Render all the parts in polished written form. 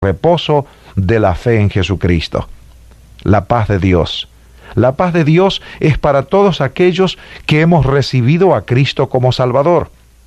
reposo de la fe en Jesucristo. La paz de Dios. La paz de Dios es para todos aquellos que hemos recibido a Cristo como Salvador.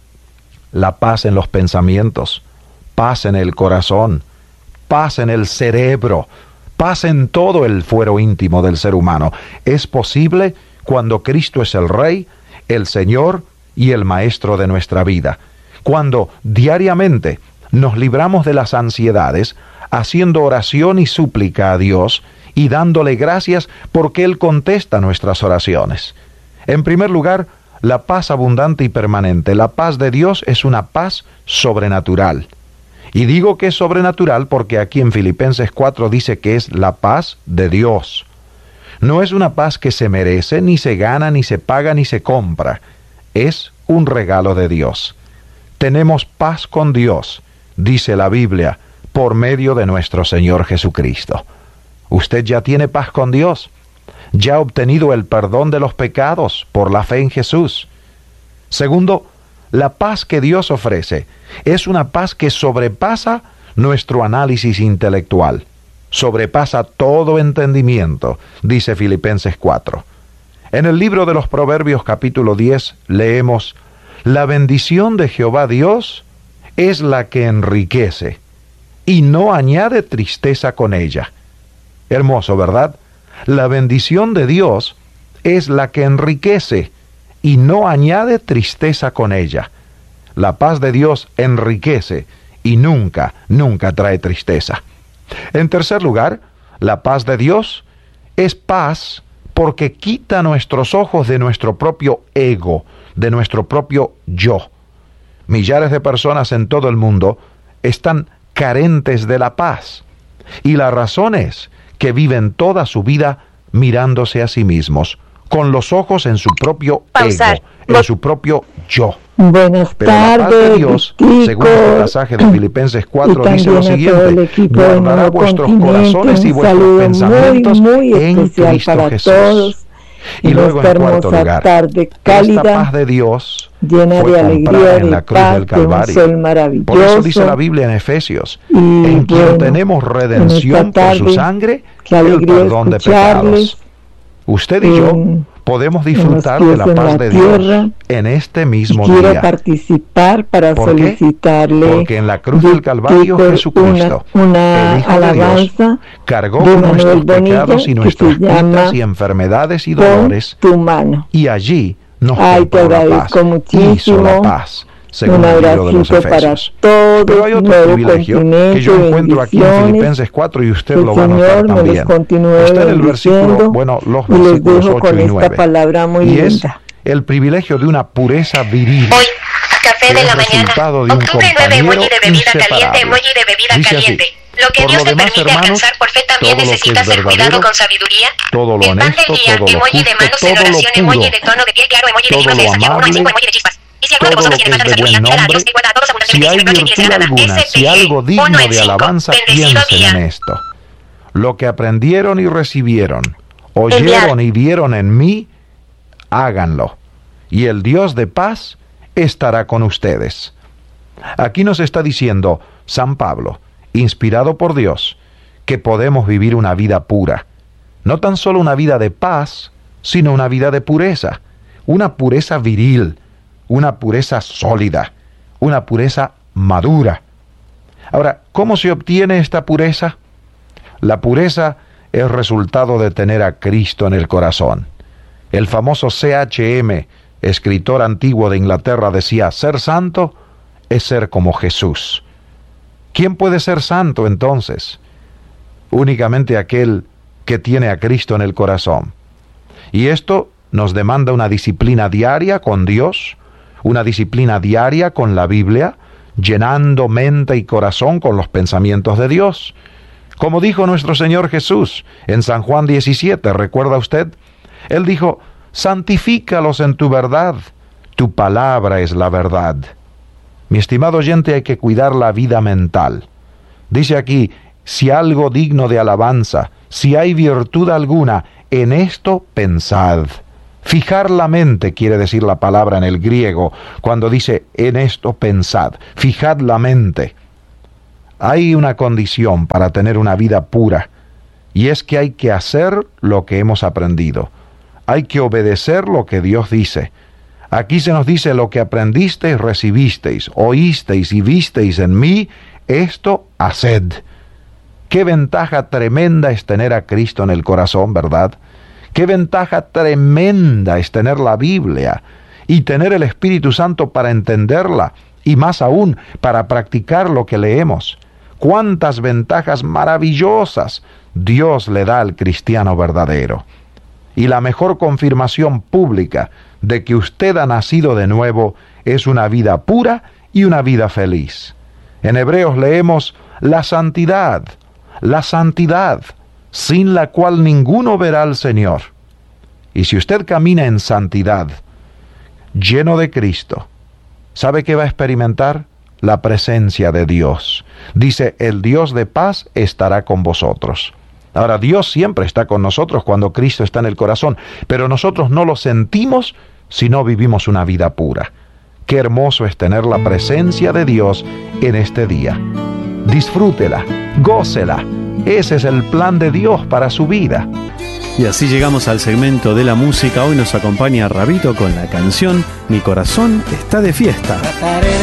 La paz en los pensamientos, paz en el corazón, paz en el cerebro, paz en todo el fuero íntimo del ser humano. Es posible cuando Cristo es el Rey, el Señor y el Maestro de nuestra vida. Cuando diariamente nos libramos de las ansiedades, haciendo oración y súplica a Dios y dándole gracias porque Él contesta nuestras oraciones. En primer lugar, la paz abundante y permanente. La paz de Dios es una paz sobrenatural. Y digo que es sobrenatural porque aquí en Filipenses 4 dice que es la paz de Dios. No es una paz que se merece, ni se gana, ni se paga, ni se compra. Es un regalo de Dios. Tenemos paz con Dios, dice la Biblia, por medio de nuestro Señor Jesucristo. ¿Usted ya tiene paz con Dios? ¿Ya ha obtenido el perdón de los pecados por la fe en Jesús? Segundo, la paz que Dios ofrece es una paz que sobrepasa nuestro análisis intelectual, sobrepasa todo entendimiento, dice Filipenses 4. En el libro de los Proverbios capítulo 10 leemos: la bendición de Jehová Dios es la que enriquece, y no añade tristeza con ella. Hermoso, ¿verdad? La bendición de Dios es la que enriquece, y no añade tristeza con ella. La paz de Dios enriquece, y nunca trae tristeza. En tercer lugar, la paz de Dios es paz porque quita nuestros ojos de nuestro propio ego, de nuestro propio yo. Millares de personas en todo el mundo están carentes de la paz, y la razón es que viven toda su vida mirándose a sí mismos, con los ojos en su propio ego, en su propio yo. Buenas Pero la paz de tardes, Dios, Victico, según el pasaje de Filipenses 4, dice lo siguiente: guardará vuestros corazones y vuestros pensamientos en Cristo Jesús. Y luego, en cuarto lugar, esta paz de Dios llena fue de alegría, comprada en de la cruz paz, del de un sol Calvario. maravilloso. Por eso dice la Biblia en Efesios, Y en quien bueno, tenemos redención por su sangre, qué el alegría perdón de escucharles. pecados. Usted y yo podemos disfrutar de la paz de Dios en este mismo Quiero día. participar para ¿Por qué? solicitarle Porque en la cruz del Calvario Jesucristo, una el Hijo de Dios, alabanza cargó de con Manuel nuestros Bonilla, pecados y que nuestras se llama culpas y enfermedades y Pon dolores, tu mano. y allí nos Ay, te compró la paz, agradezco muchísimo. hizo la paz, según Un el libro de los abracito para Efesios. todos, Pero hay otro nuevo privilegio que continente, yo encuentro aquí en bendiciones. Filipenses 4 y usted El lo va a notar Señor me también. los continúe Está en el bendiciendo, versículo, bueno, los y les versículos dejo 8 con y esta 9. palabra muy Y es linda. el privilegio de una pureza viril. Hoy, café que de es la mañana. resultado de un Octubre 9, compañero emoji de bebida inseparable. caliente, emoji de bebida Dice así: caliente. Lo que por Dios lo te demás, permite hermanos, alcanzar por fe también todo lo que necesita es ser cuidado verdadero, con sabiduría. todo lo El pan honesto, del día, todo lo emoji de justo, manos todo en lo oración, puro, emoji de tono de piel claro, emoji de todo libros lo de Santiago 1 al 5, amable, emoji de chispas. Y si alguno de todo lo vosotros que tiene es falta de de buen sabiduría, pídala a nombre. Dios que guarda a todos abundantemente Si y hay sin reproche y virtud les dará. alguna, Ese si día, algo digno 1 al de 5, alabanza, bendecido piensen día. en esto: lo que aprendieron y recibieron, oyeron y vieron en mí, háganlo, y el Dios de paz estará con ustedes. Aquí nos está diciendo San Pablo, inspirado por Dios, que podemos vivir una vida pura. No tan solo una vida de paz, sino una vida de pureza. Una pureza viril, una pureza sólida, una pureza madura. Ahora, ¿cómo se obtiene esta pureza? La pureza es resultado de tener a Cristo en el corazón. El famoso C.H.M., escritor antiguo de Inglaterra, decía: ser santo es ser como Jesús. ¿Quién puede ser santo entonces? Únicamente aquel que tiene a Cristo en el corazón. Y esto nos demanda una disciplina diaria con Dios, una disciplina diaria con la Biblia, llenando mente y corazón con los pensamientos de Dios. Como dijo nuestro Señor Jesús en San Juan 17, ¿recuerda usted? Él dijo: santifícalos en tu verdad, tu palabra es la verdad. Mi estimado oyente, hay que cuidar la vida mental. Dice aquí: si algo digno de alabanza, si hay virtud alguna, en esto pensad. Fijar la mente quiere decir la palabra en el griego, cuando dice en esto pensad. Fijad la mente. Hay una condición para tener una vida pura, y es que hay que hacer lo que hemos aprendido. Hay que obedecer lo que Dios dice. Aquí se nos dice: lo que aprendisteis, recibisteis, oísteis y visteis en mí, esto haced. Qué ventaja tremenda es tener a Cristo en el corazón, ¿verdad? Qué ventaja tremenda es tener la Biblia y tener el Espíritu Santo para entenderla, y más aún para practicar lo que leemos. Cuántas ventajas maravillosas Dios le da al cristiano verdadero. Y la mejor confirmación pública de que usted ha nacido de nuevo es una vida pura y una vida feliz. En Hebreos leemos la santidad, sin la cual ninguno verá al Señor. Y si usted camina en santidad, lleno de Cristo, ¿sabe qué va a experimentar? La presencia de Dios. Dice: el Dios de paz estará con vosotros. Ahora, Dios siempre está con nosotros cuando Cristo está en el corazón, pero nosotros no lo sentimos si no vivimos una vida pura. Qué hermoso es tener la presencia de Dios en este día. Disfrútela, gócela. Ese es el plan de Dios para su vida. Y así llegamos al segmento de la música. Hoy nos acompaña Rabito con la canción Mi corazón está de fiesta. Trataré